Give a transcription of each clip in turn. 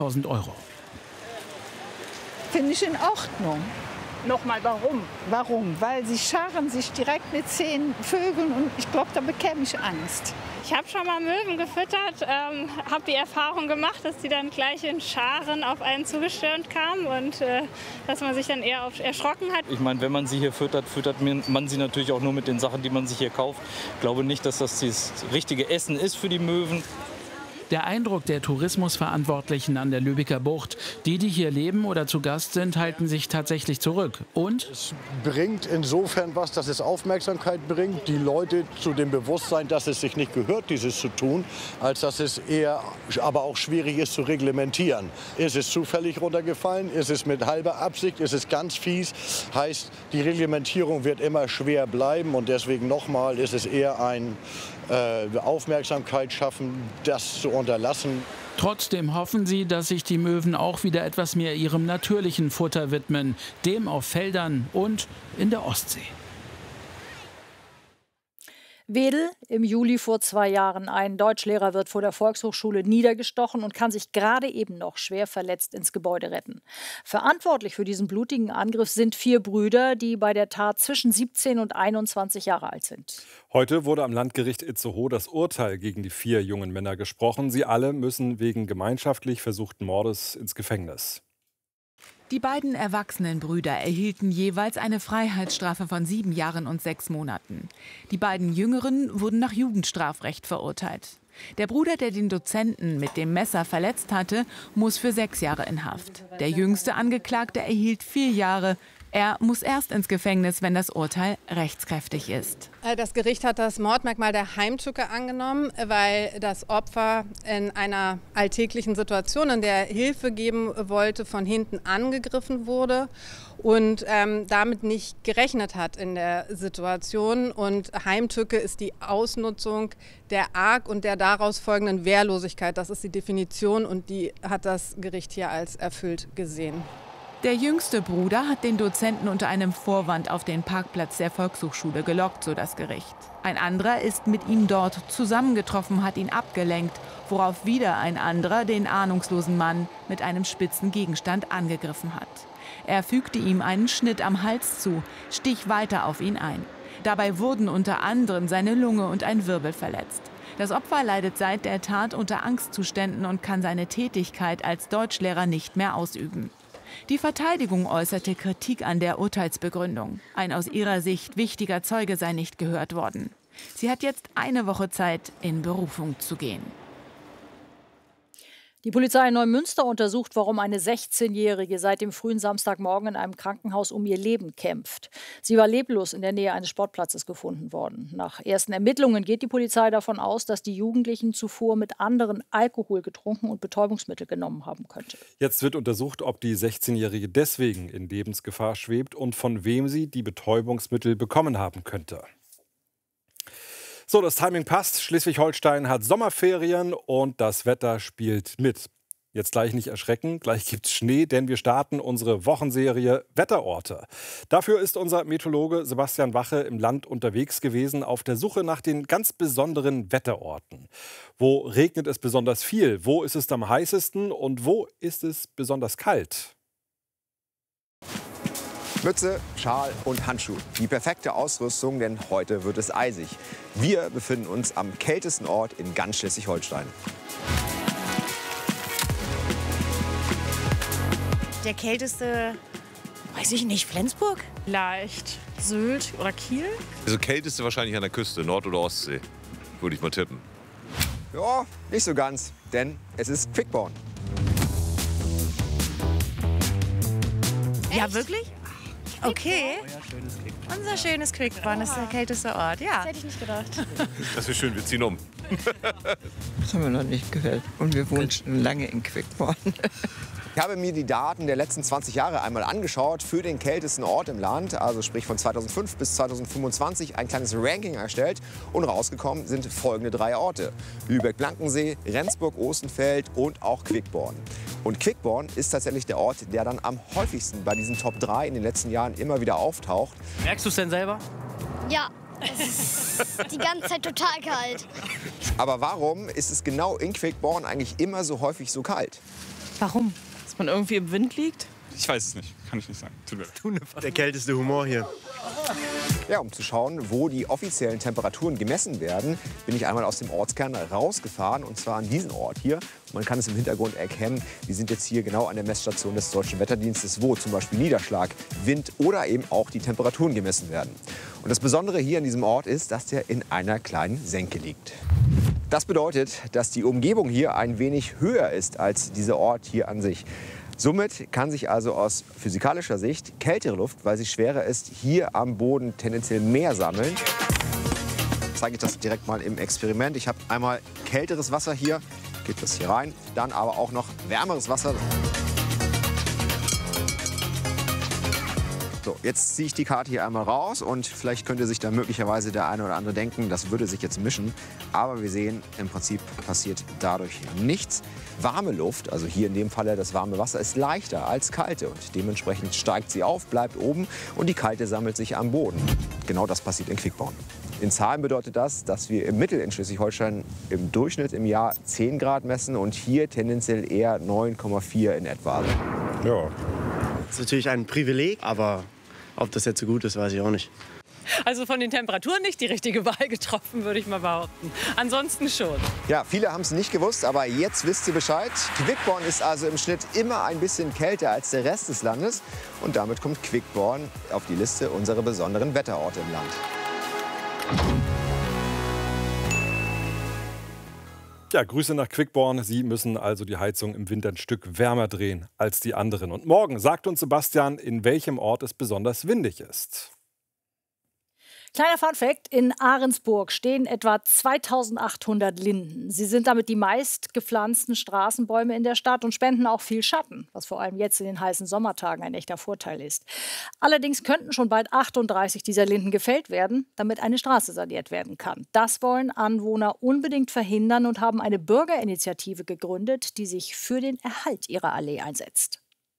€. Finde ich in Ordnung. Nochmal, warum? Warum? Weil sie scharen sich direkt mit 10 Vögeln und ich glaube, da bekäme ich Angst. Ich habe schon mal Möwen gefüttert, habe die Erfahrung gemacht, dass die dann gleich in Scharen auf einen zugestürmt kamen und dass man sich dann eher erschrocken hat. Ich meine, wenn man sie hier füttert, füttert man sie natürlich auch nur mit den Sachen, die man sich hier kauft. Ich glaube nicht, dass das richtige Essen ist für die Möwen. Der Eindruck der Tourismusverantwortlichen an der Lübecker Bucht, die hier leben oder zu Gast sind, halten sich tatsächlich zurück. Und es bringt insofern was, dass es Aufmerksamkeit bringt, die Leute zu dem Bewusstsein, dass es sich nicht gehört, dieses zu tun, als dass es eher aber auch schwierig ist zu reglementieren. Ist es zufällig runtergefallen? Ist es mit halber Absicht? Ist es ganz fies? Heißt, die Reglementierung wird immer schwer bleiben und deswegen nochmal ist es eher ein Aufmerksamkeit schaffen, das zu unterlassen. Trotzdem hoffen sie, dass sich die Möwen auch wieder etwas mehr ihrem natürlichen Futter widmen, dem auf Feldern und in der Ostsee. Wedel, im Juli vor 2 Jahren. Ein Deutschlehrer wird vor der Volkshochschule niedergestochen und kann sich gerade eben noch schwer verletzt ins Gebäude retten. Verantwortlich für diesen blutigen Angriff sind 4 Brüder, die bei der Tat zwischen 17 und 21 Jahre alt sind. Heute wurde am Landgericht Itzehoe das Urteil gegen die 4 jungen Männer gesprochen. Sie alle müssen wegen gemeinschaftlich versuchten Mordes ins Gefängnis. Die beiden erwachsenen Brüder erhielten jeweils eine Freiheitsstrafe von 7 Jahren und 6 Monaten. Die beiden Jüngeren wurden nach Jugendstrafrecht verurteilt. Der Bruder, der den Dozenten mit dem Messer verletzt hatte, muss für 6 Jahre in Haft. Der jüngste Angeklagte erhielt 4 Jahre. Er muss erst ins Gefängnis, wenn das Urteil rechtskräftig ist. Das Gericht hat das Mordmerkmal der Heimtücke angenommen, weil das Opfer in einer alltäglichen Situation, in der er Hilfe geben wollte, von hinten angegriffen wurde und damit nicht gerechnet hat in der Situation. Und Heimtücke ist die Ausnutzung der Arg- und der daraus folgenden Wehrlosigkeit. Das ist die Definition und die hat das Gericht hier als erfüllt gesehen. Der jüngste Bruder hat den Dozenten unter einem Vorwand auf den Parkplatz der Volkshochschule gelockt, so das Gericht. Ein anderer ist mit ihm dort zusammengetroffen, hat ihn abgelenkt, worauf wieder ein anderer den ahnungslosen Mann mit einem spitzen Gegenstand angegriffen hat. Er fügte ihm einen Schnitt am Hals zu, stich weiter auf ihn ein. Dabei wurden unter anderem seine Lunge und ein Wirbel verletzt. Das Opfer leidet seit der Tat unter Angstzuständen und kann seine Tätigkeit als Deutschlehrer nicht mehr ausüben. Die Verteidigung äußerte Kritik an der Urteilsbegründung. Ein aus ihrer Sicht wichtiger Zeuge sei nicht gehört worden. Sie hat jetzt eine Woche Zeit, in Berufung zu gehen. Die Polizei in Neumünster untersucht, warum eine 16-Jährige seit dem frühen Samstagmorgen in einem Krankenhaus um ihr Leben kämpft. Sie war leblos in der Nähe eines Sportplatzes gefunden worden. Nach ersten Ermittlungen geht die Polizei davon aus, dass die Jugendlichen zuvor mit anderen Alkohol getrunken und Betäubungsmittel genommen haben könnte. Jetzt wird untersucht, ob die 16-Jährige deswegen in Lebensgefahr schwebt und von wem sie die Betäubungsmittel bekommen haben könnte. So, das Timing passt. Schleswig-Holstein hat Sommerferien und das Wetter spielt mit. Jetzt gleich nicht erschrecken, gleich gibt's Schnee, denn wir starten unsere Wochenserie Wetterorte. Dafür ist unser Meteorologe Sebastian Wache im Land unterwegs gewesen auf der Suche nach den ganz besonderen Wetterorten. Wo regnet es besonders viel? Wo ist es am heißesten? Und wo ist es besonders kalt? Mütze, Schal und Handschuh. Die perfekte Ausrüstung, denn heute wird es eisig. Wir befinden uns am kältesten Ort in ganz Schleswig-Holstein. Der kälteste, weiß ich nicht, Flensburg? Vielleicht Sylt oder Kiel? Also kälteste wahrscheinlich an der Küste, Nord- oder Ostsee, würde ich mal tippen. Ja, nicht so ganz, denn es ist Quickborn. Ja, wirklich? Okay. Unser schönes Quickborn ist der kälteste Ort, ja. Das hätte ich nicht gedacht. Das ist schön, wir ziehen um. Das haben wir noch nicht gehört. Und wir wohnen schon lange in Quickborn. Ich habe mir die Daten der letzten 20 Jahre einmal angeschaut für den kältesten Ort im Land, also sprich von 2005 bis 2025 ein kleines Ranking erstellt und rausgekommen sind folgende 3 Orte: Lübeck-Blankensee, Rendsburg-Ostenfeld und auch Quickborn. Und Quickborn ist tatsächlich der Ort, der dann am häufigsten bei diesen Top 3 in den letzten Jahren immer wieder auftaucht. Merkst du es denn selber? Ja, es ist die ganze Zeit total kalt. Aber warum ist es genau in Quickborn eigentlich immer so häufig so kalt? Warum? Dass man irgendwie im Wind liegt? Ich weiß es nicht, kann ich nicht sagen. Tut mir leid. Der kälteste Humor hier. Ja, um zu schauen, wo die offiziellen Temperaturen gemessen werden, bin ich einmal aus dem Ortskern rausgefahren, und zwar an diesen Ort hier. Man kann es im Hintergrund erkennen. Wir sind jetzt hier genau an der Messstation des Deutschen Wetterdienstes, wo zum Beispiel Niederschlag, Wind oder eben auch die Temperaturen gemessen werden. Und das Besondere hier an diesem Ort ist, dass der in einer kleinen Senke liegt. Das bedeutet, dass die Umgebung hier ein wenig höher ist als dieser Ort hier an sich. Somit kann sich also aus physikalischer Sicht kältere Luft, weil sie schwerer ist, hier am Boden tendenziell mehr sammeln. Zeige ich das direkt mal im Experiment. Ich habe einmal kälteres Wasser hier, geht das hier rein, dann aber auch noch wärmeres Wasser. So, jetzt ziehe ich die Karte hier einmal raus und vielleicht könnte sich da möglicherweise der eine oder andere denken, das würde sich jetzt mischen. Aber wir sehen, im Prinzip passiert dadurch nichts. Warme Luft, also hier in dem Falle das warme Wasser, ist leichter als kalte und dementsprechend steigt sie auf, bleibt oben und die kalte sammelt sich am Boden. Genau das passiert in Quickborn. In Zahlen bedeutet das, dass wir im Mittel in Schleswig-Holstein im Durchschnitt im Jahr 10 Grad messen und hier tendenziell eher 9,4 in etwa. Ja. Das ist natürlich ein Privileg, aber ob das jetzt so gut ist, weiß ich auch nicht. Also von den Temperaturen nicht die richtige Wahl getroffen, würde ich mal behaupten. Ansonsten schon. Ja, viele haben es nicht gewusst, aber jetzt wisst ihr Bescheid. Quickborn ist also im Schnitt immer ein bisschen kälter als der Rest des Landes. Und damit kommt Quickborn auf die Liste unserer besonderen Wetterorte im Land. Ja, Grüße nach Quickborn. Sie müssen also die Heizung im Winter ein Stück wärmer drehen als die anderen. Und morgen sagt uns Sebastian, in welchem Ort es besonders windig ist. Kleiner Funfact, in Ahrensburg stehen etwa 2800 Linden. Sie sind damit die meistgepflanzten Straßenbäume in der Stadt und spenden auch viel Schatten, was vor allem jetzt in den heißen Sommertagen ein echter Vorteil ist. Allerdings könnten schon bald 38 dieser Linden gefällt werden, damit eine Straße saniert werden kann. Das wollen Anwohner unbedingt verhindern und haben eine Bürgerinitiative gegründet, die sich für den Erhalt ihrer Allee einsetzt.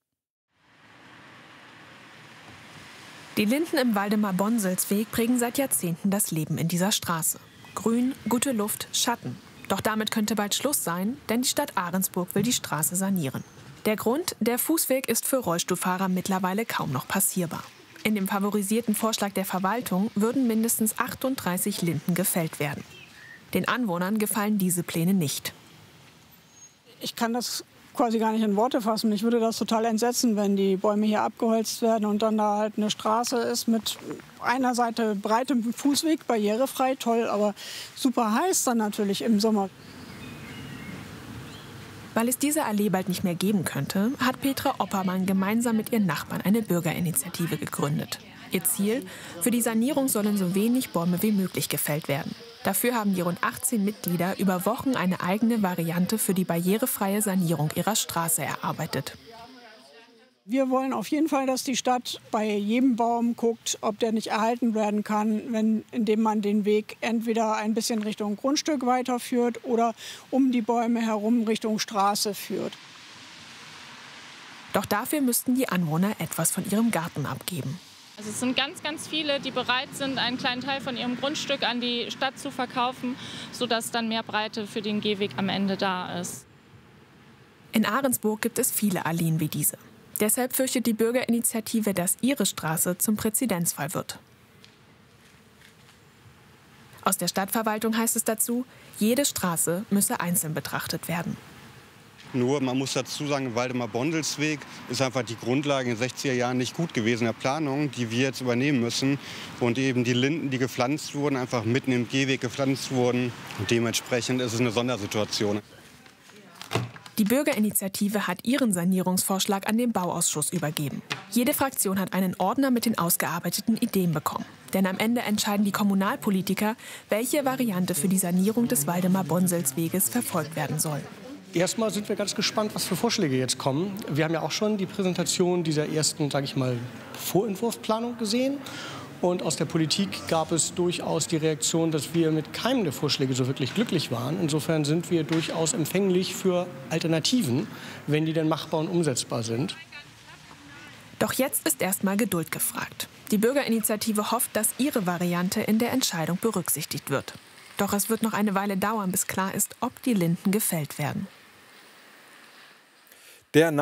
Die Linden im Waldemar-Bonsels-Weg prägen seit Jahrzehnten das Leben in dieser Straße. Grün, gute Luft, Schatten. Doch damit könnte bald Schluss sein, denn die Stadt Ahrensburg will die Straße sanieren. Der Grund, der Fußweg ist für Rollstuhlfahrer mittlerweile kaum noch passierbar. In dem favorisierten Vorschlag der Verwaltung würden mindestens 38 Linden gefällt werden. Den Anwohnern gefallen diese Pläne nicht. Ich kann das quasi gar nicht in Worte fassen. Mich würde das total entsetzen, wenn die Bäume hier abgeholzt werden und dann da halt eine Straße ist mit einer Seite breitem Fußweg, barrierefrei, toll, aber super heiß dann natürlich im Sommer. Weil es diese Allee bald nicht mehr geben könnte, hat Petra Oppermann gemeinsam mit ihren Nachbarn eine Bürgerinitiative gegründet. Ihr Ziel: für die Sanierung sollen so wenig Bäume wie möglich gefällt werden. Dafür haben die rund 18 Mitglieder über Wochen eine eigene Variante für die barrierefreie Sanierung ihrer Straße erarbeitet. Wir wollen auf jeden Fall, dass die Stadt bei jedem Baum guckt, ob der nicht erhalten werden kann, indem man den Weg entweder ein bisschen Richtung Grundstück weiterführt oder um die Bäume herum Richtung Straße führt. Doch dafür müssten die Anwohner etwas von ihrem Garten abgeben. Also es sind ganz, ganz viele, die bereit sind, einen kleinen Teil von ihrem Grundstück an die Stadt zu verkaufen, sodass dann mehr Breite für den Gehweg am Ende da ist. In Ahrensburg gibt es viele Alleen wie diese. Deshalb fürchtet die Bürgerinitiative, dass ihre Straße zum Präzedenzfall wird. Aus der Stadtverwaltung heißt es dazu, jede Straße müsse einzeln betrachtet werden. Nur, man muss dazu sagen, Waldemar-Bonsels-Weg ist einfach die Grundlage in den 60er Jahren nicht gut gewesen in der Planung, die wir jetzt übernehmen müssen. Und eben die Linden, die gepflanzt wurden, einfach mitten im Gehweg gepflanzt wurden. Und dementsprechend ist es eine Sondersituation. Die Bürgerinitiative hat ihren Sanierungsvorschlag an den Bauausschuss übergeben. Jede Fraktion hat einen Ordner mit den ausgearbeiteten Ideen bekommen. Denn am Ende entscheiden die Kommunalpolitiker, welche Variante für die Sanierung des Waldemar-Bonsels-Weges verfolgt werden soll. Erstmal sind wir ganz gespannt, was für Vorschläge jetzt kommen. Wir haben ja auch schon die Präsentation dieser ersten, sage ich mal, Vorentwurfsplanung gesehen. Und aus der Politik gab es durchaus die Reaktion, dass wir mit keinem der Vorschläge so wirklich glücklich waren. Insofern sind wir durchaus empfänglich für Alternativen, wenn die denn machbar und umsetzbar sind. Doch jetzt ist erstmal Geduld gefragt. Die Bürgerinitiative hofft, dass ihre Variante in der Entscheidung berücksichtigt wird. Doch es wird noch eine Weile dauern, bis klar ist, ob die Linden gefällt werden. Der